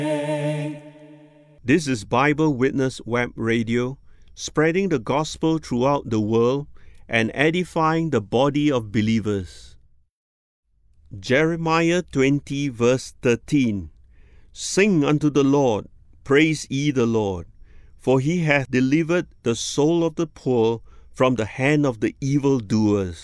This is Bible Witness Web Radio, spreading the gospel throughout the world and edifying the body of believers. Jeremiah 20 verse 13. Sing unto the Lord, praise ye the Lord, for he hath delivered the soul of the poor from the hand of the evildoers.